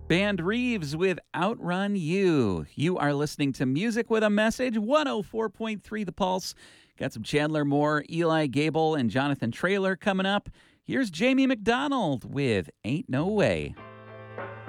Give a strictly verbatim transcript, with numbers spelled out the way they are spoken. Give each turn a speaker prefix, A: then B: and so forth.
A: Band Reeves with Outrun You. You are listening to Music with a Message, one oh four point three The Pulse. Got some Chandler Moore, Eli Gable, and Jonathan Traylor coming up. Here's Jamie McDonald with Ain't No Way.